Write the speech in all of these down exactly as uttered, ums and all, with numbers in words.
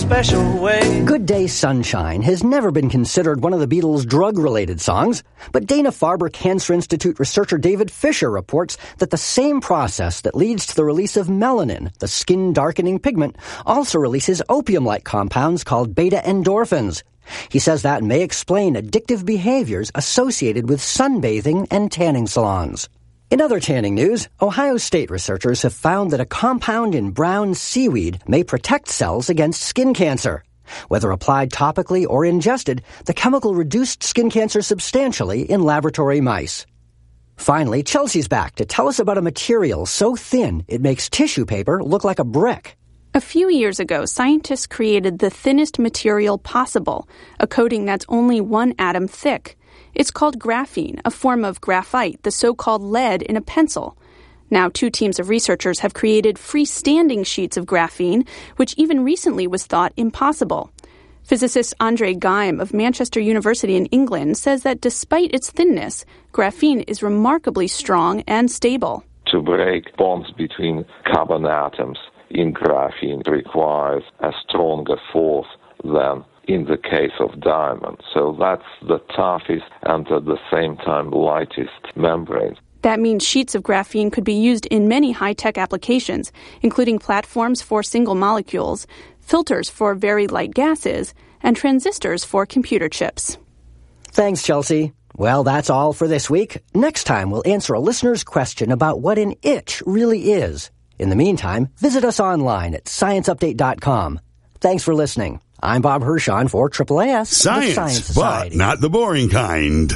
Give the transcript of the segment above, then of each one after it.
special way. Good Day Sunshine has never been considered one of the Beatles' drug-related songs, but Dana-Farber Cancer Institute researcher David Fisher reports that the same process that leads to the release of melanin, the skin-darkening pigment, also releases opium-like compounds called beta-endorphins. He says that may explain addictive behaviors associated with sunbathing and tanning salons. In other tanning news, Ohio State researchers have found that a compound in brown seaweed may protect cells against skin cancer. Whether applied topically or ingested, the chemical reduced skin cancer substantially in laboratory mice. Finally, Chelsea's back to tell us about a material so thin it makes tissue paper look like a brick. A few years ago, scientists created the thinnest material possible, a coating that's only one atom thick. It's called graphene, a form of graphite, the so-called lead in a pencil. Now, two teams of researchers have created freestanding sheets of graphene, which even recently was thought impossible. Physicist Andre Geim of Manchester University in England says that despite its thinness, graphene is remarkably strong and stable. To break bonds between carbon atoms in graphene requires a stronger force than in the case of diamond. So that's the toughest and at the same time lightest membrane. That means sheets of graphene could be used in many high-tech applications, including platforms for single molecules, filters for very light gases, and transistors for computer chips. Thanks, Chelsea. Well, that's all for this week. Next time, we'll answer a listener's question about what an itch really is. In the meantime, visit us online at science update dot com. Thanks for listening. I'm Bob Hirschon for Triple A S, Science, the Science Society. But not the boring kind.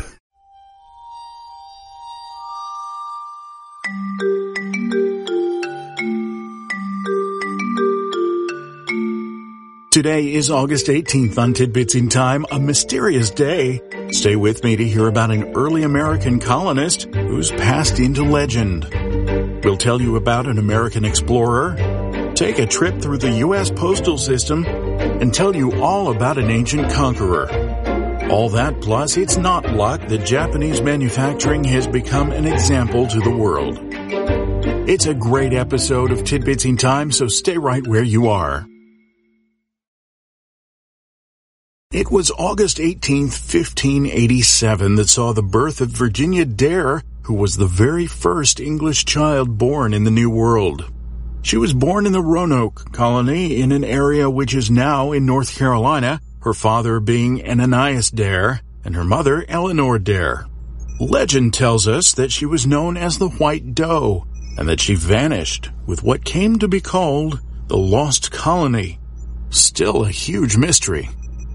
Today is August eighteenth on Tidbits in Time, a mysterious day. Stay with me to hear about an early American colonist who's passed into legend. We'll tell you about an American explorer, take a trip through the U S postal system, and tell you all about an ancient conqueror. All that plus it's not luck that Japanese manufacturing has become an example to the world. It's a great episode of Tidbits in Time, so stay right where you are. It was August eighteenth, fifteen eighty-seven that saw the birth of Virginia Dare, who was the very first English child born in the New World. She was born in the Roanoke colony in an area which is now in North Carolina, her father being Ananias Dare and her mother Eleanor Dare. Legend tells us that she was known as the White Doe and that she vanished with what came to be called the Lost Colony. Still a huge mystery.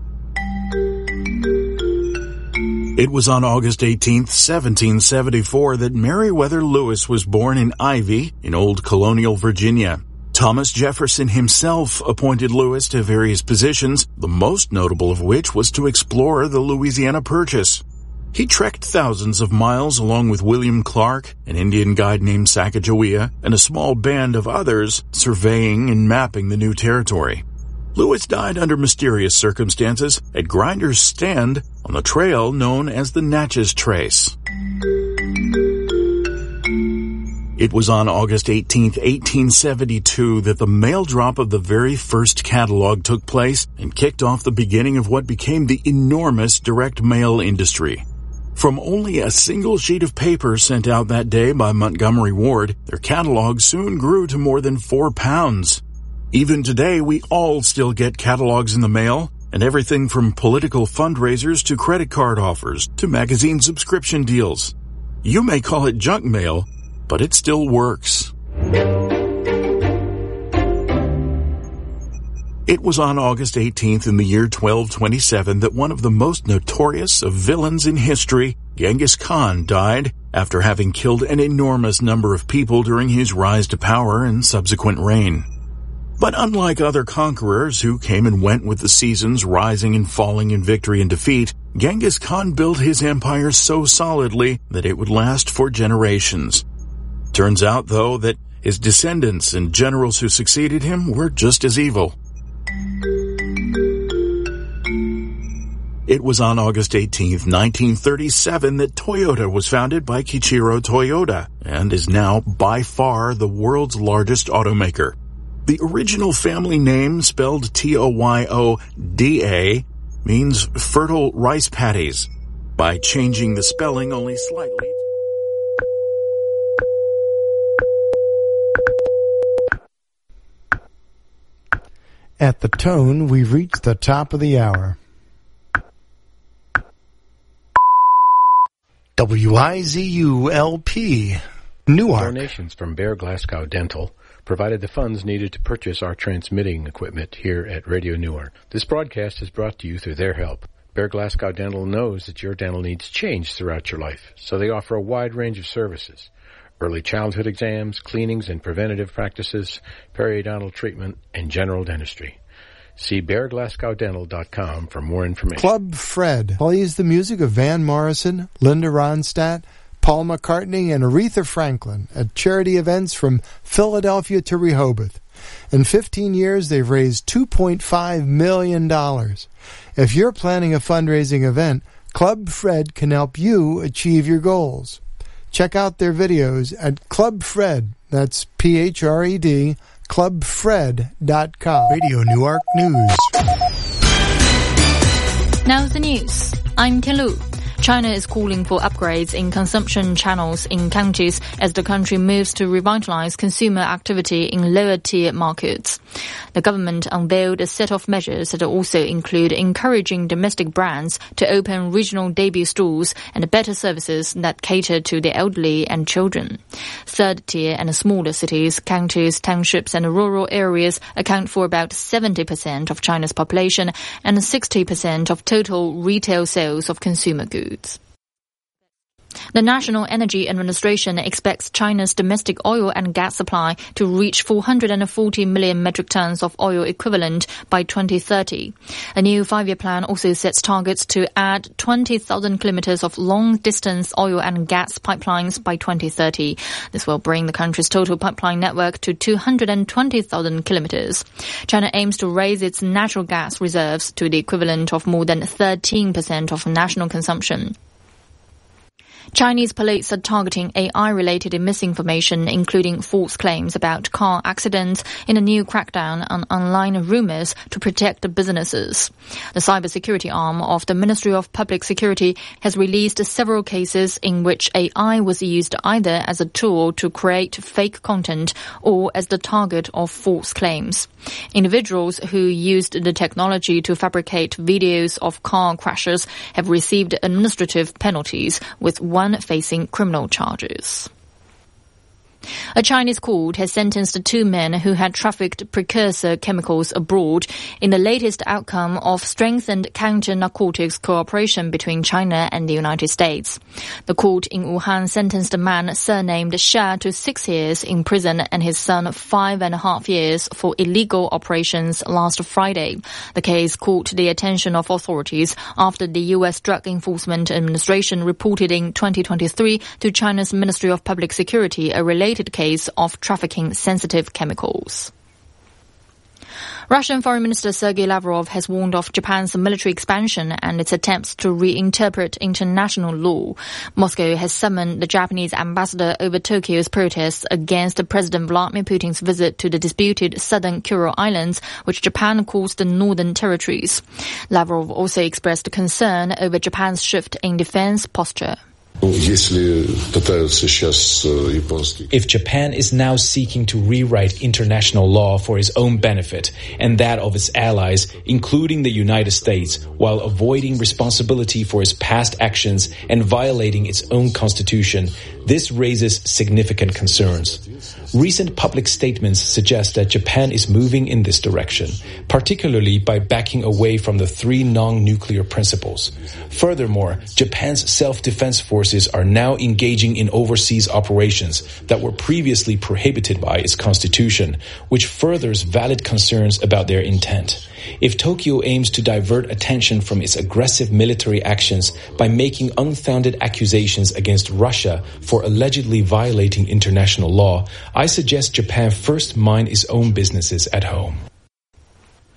It was on August eighteenth, seventeen seventy-four that Meriwether Lewis was born in Ivy in old colonial Virginia. Thomas Jefferson himself appointed Lewis to various positions, the most notable of which was to explore the Louisiana Purchase. He trekked thousands of miles along with William Clark, an Indian guide named Sacagawea, and a small band of others surveying and mapping the new territory. Lewis died under mysterious circumstances at Grinder's Stand on the trail known as the Natchez Trace. It was on August eighteenth, eighteen seventy-two that the mail drop of the very first catalog took place and kicked off the beginning of what became the enormous direct mail industry. From only a single sheet of paper sent out that day by Montgomery Ward, their catalog soon grew to more than four pounds. Even today, we all still get catalogs in the mail, and everything from political fundraisers to credit card offers to magazine subscription deals. You may call it junk mail, but it still works. It was on August eighteenth in the year twelve twenty-seven that one of the most notorious of villains in history, Genghis Khan, died after having killed an enormous number of people during his rise to power and subsequent reign. But unlike other conquerors who came and went with the seasons, rising and falling in victory and defeat, Genghis Khan built his empire so solidly that it would last for generations. Turns out, though, that his descendants and generals who succeeded him were just as evil. It was on August eighteenth, nineteen thirty-seven that Toyota was founded by Kiichiro Toyoda and is now by far the world's largest automaker. The original family name, spelled T O Y O D A, means fertile rice paddies. By changing the spelling only slightly. At the tone, we've reached the top of the hour. W I Z U L P, Newark. Donations from Bear Glasgow Dental provided the funds needed to purchase our transmitting equipment here at Radio Newark. This broadcast is brought to you through their help. Bear Glasgow Dental knows that your dental needs change throughout your life, so they offer a wide range of services. Early childhood exams, cleanings and preventative practices, periodontal treatment, and general dentistry. See bear glasgow dental dot com for more information. Club Fred plays the music of Van Morrison, Linda Ronstadt, Paul McCartney, and Aretha Franklin at charity events from Philadelphia to Rehoboth. In fifteen years, they've raised two point five million dollars. If you're planning a fundraising event, Club Fred can help you achieve your goals. Check out their videos at Club Fred, that's P H R E D, club fred dot com. Radio Newark News. Now the news. I'm Kelu. China is calling for upgrades in consumption channels in counties as the country moves to revitalize consumer activity in lower-tier markets. The government unveiled a set of measures that also include encouraging domestic brands to open regional debut stores and better services that cater to the elderly and children. Third-tier and smaller cities, counties, townships and rural areas account for about seventy percent of China's population and sixty percent of total retail sales of consumer goods. The National Energy Administration expects China's domestic oil and gas supply to reach four hundred forty million metric tons of oil equivalent by twenty thirty. A new five-year plan also sets targets to add twenty thousand kilometers of long-distance oil and gas pipelines by twenty thirty. This will bring the country's total pipeline network to two hundred twenty thousand kilometers. China aims to raise its natural gas reserves to the equivalent of more than thirteen percent of national consumption. Chinese police are targeting A I-related misinformation, including false claims about car accidents, in a new crackdown on online rumors to protect businesses. The cybersecurity arm of the Ministry of Public Security has released several cases in which A I was used either as a tool to create fake content or as the target of false claims. Individuals who used the technology to fabricate videos of car crashes have received administrative penalties, with one facing criminal charges. A Chinese court has sentenced two men who had trafficked precursor chemicals abroad in the latest outcome of strengthened counter-narcotics cooperation between China and the United States. The court in Wuhan sentenced a man surnamed Xia to six years in prison and his son five and a half years for illegal operations last Friday. The case caught the attention of authorities after the U S Drug Enforcement Administration reported in twenty twenty-three to China's Ministry of Public Security a related case of trafficking sensitive chemicals. Russian Foreign Minister Sergei Lavrov has warned of Japan's military expansion and its attempts to reinterpret international law. Moscow has summoned the Japanese ambassador over Tokyo's protests against President Vladimir Putin's visit to the disputed southern Kuril Islands, which Japan calls the Northern Territories. Lavrov also expressed concern over Japan's shift in defense posture. If Japan is now seeking to rewrite international law for its own benefit and that of its allies, including the United States, while avoiding responsibility for its past actions and violating its own constitution, this raises significant concerns. Recent public statements suggest that Japan is moving in this direction, particularly by backing away from the three non-nuclear principles. Furthermore, Japan's self-defense forces are now engaging in overseas operations that were previously prohibited by its constitution, which furthers valid concerns about their intent. If Tokyo aims to divert attention from its aggressive military actions by making unfounded accusations against Russia for allegedly violating international law, I suggest Japan first mind its own businesses at home.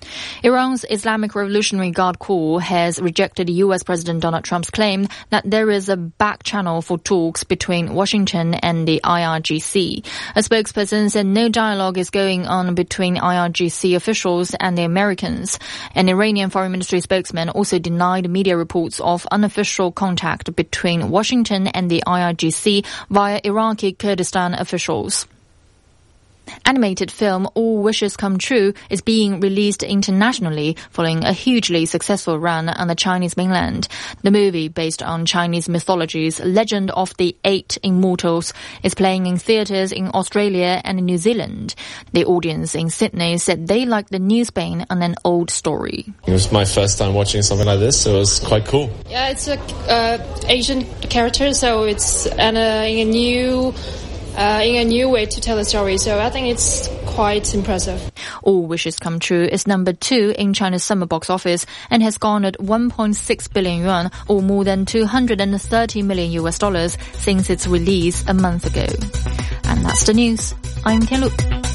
Iran's Islamic Revolutionary Guard Corps has rejected U S President Donald Trump's claim that there is a back channel for talks between Washington and the I R G C. A spokesperson said no dialogue is going on between I R G C officials and the Americans. An Iranian foreign ministry spokesman also denied media reports of unofficial contact between Washington and the I R G C via Iraqi Kurdistan officials. Animated film All Wishes Come True is being released internationally following a hugely successful run on the Chinese mainland. The movie, based on Chinese mythology's Legend of the Eight Immortals, is playing in theatres in Australia and New Zealand. The audience in Sydney said they liked the new spin on an old story. It was my first time watching something like this, so it was quite cool. Yeah, it's a uh, Asian character, so it's and, uh, in a new... Uh, in a new way to tell a story, so I think it's quite impressive. All Wishes Come True is number two in China's summer box office and has garnered one point six billion yuan, or more than two hundred thirty million U S dollars, since its release a month ago. And that's the news. I'm Tian Lu.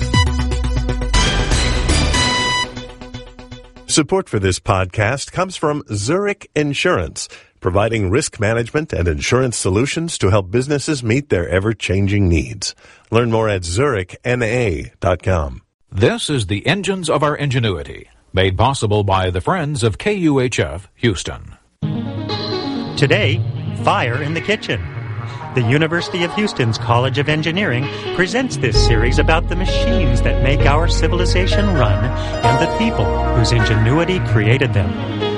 Support for this podcast comes from Zurich Insurance, providing risk management and insurance solutions to help businesses meet their ever-changing needs. Learn more at zurich n a dot com. This is the Engines of Our Ingenuity, made possible by the Friends of K U H F Houston. Today, fire in the kitchen. The University of Houston's College of Engineering presents this series about the machines that make our civilization run and the people whose ingenuity created them.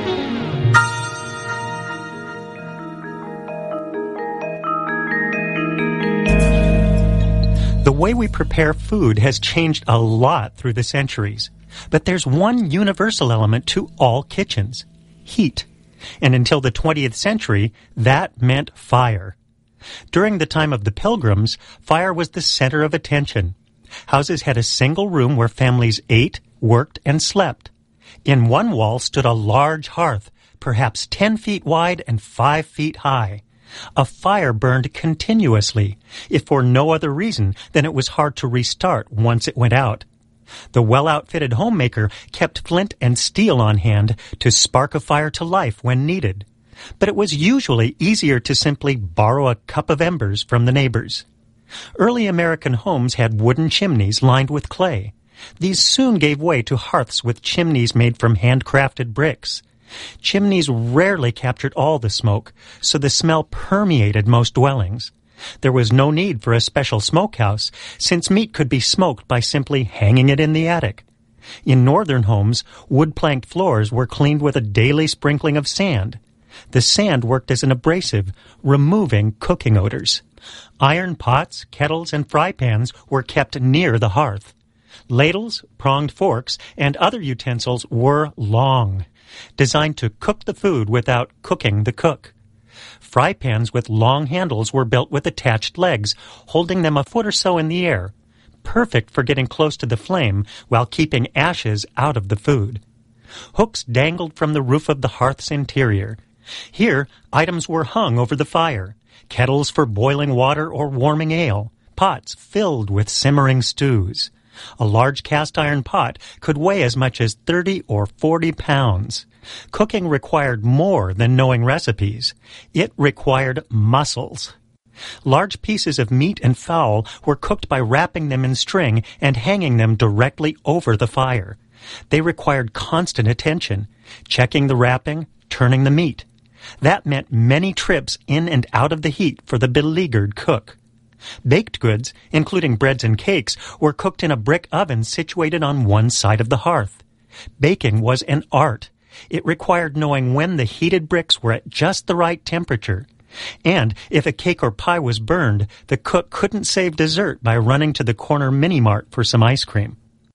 The way we prepare food has changed a lot through the centuries, but there's one universal element to all kitchens: heat. And until the twentieth century, that meant fire. During the time of the Pilgrims, fire was the center of attention. Houses had a single room where families ate, worked, and slept. In one wall stood a large hearth, perhaps ten feet wide and five feet high. A fire burned continuously, if for no other reason than it was hard to restart once it went out. The well-outfitted homemaker kept flint and steel on hand to spark a fire to life when needed. But it was usually easier to simply borrow a cup of embers from the neighbors. Early American homes had wooden chimneys lined with clay. These soon gave way to hearths with chimneys made from handcrafted bricks. Chimneys rarely captured all the smoke, so the smell permeated most dwellings. There was no need for a special smokehouse, since meat could be smoked by simply hanging it in the attic. In northern homes, wood-planked floors were cleaned with a daily sprinkling of sand. The sand worked as an abrasive, removing cooking odors. Iron pots, kettles, and fry pans were kept near the hearth. Ladles, pronged forks, and other utensils were long, designed to cook the food without cooking the cook. Fry pans with long handles were built with attached legs, holding them a foot or so in the air, perfect for getting close to the flame while keeping ashes out of the food. Hooks dangled from the roof of the hearth's interior. Here, items were hung over the fire, kettles for boiling water or warming ale, pots filled with simmering stews. A large cast-iron pot could weigh as much as thirty or forty pounds. Cooking required more than knowing recipes. It required muscles. Large pieces of meat and fowl were cooked by wrapping them in string and hanging them directly over the fire. They required constant attention, checking the wrapping, turning the meat. That meant many trips in and out of the heat for the beleaguered cook. Baked goods, including breads and cakes, were cooked in a brick oven situated on one side of the hearth. Baking was an art. It required knowing when the heated bricks were at just the right temperature. And if a cake or pie was burned, the cook couldn't save dessert by running to the corner mini-mart for some ice cream.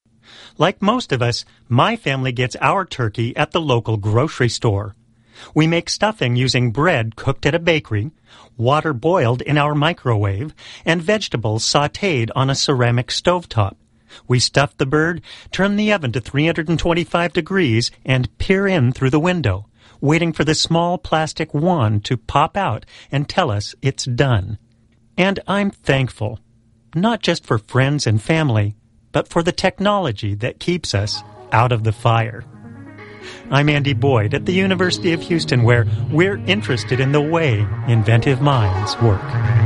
Like most of us, my family gets our turkey at the local grocery store. We make stuffing using bread cooked at a bakery, water boiled in our microwave, and vegetables sautéed on a ceramic stovetop. We stuff the bird, turn the oven to three hundred twenty-five degrees, and peer in through the window, waiting for the small plastic wand to pop out and tell us it's done. And I'm thankful, not just for friends and family, but for the technology that keeps us out of the fire. I'm Andy Boyd at the University of Houston, where we're interested in the way inventive minds work.